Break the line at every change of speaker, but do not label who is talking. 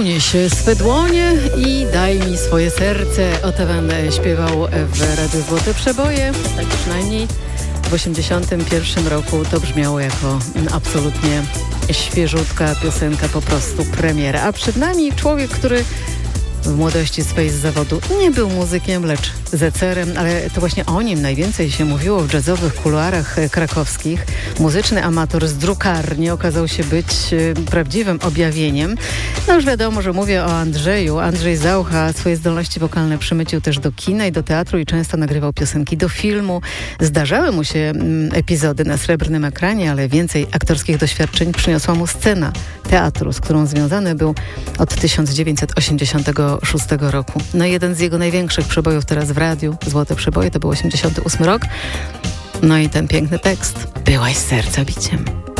Unieś swe dłonie i daj mi swoje serce. O to będę śpiewał w Radiu Złote Przeboje. Tak przynajmniej w 1981 roku to brzmiało jako absolutnie świeżutka piosenka, po prostu premiera. A przed nami człowiek, który w młodości swojej z zawodu nie był muzykiem, lecz zecerem, ale to właśnie o nim najwięcej się mówiło w jazzowych kuluarach krakowskich. Muzyczny amator z drukarni okazał się być prawdziwym objawieniem. No już wiadomo, że mówię o Andrzeju. Andrzej Zaucha swoje zdolności wokalne przymycił też do kina i do teatru i często nagrywał piosenki do filmu. Zdarzały mu się epizody na srebrnym ekranie, ale więcej aktorskich doświadczeń przyniosła mu scena teatru, z którą związany był od 1986 roku. No jeden z jego największych przebojów teraz w radiu, Złote Przeboje, to był 88 rok. No i ten piękny tekst. Byłaś serca biciem.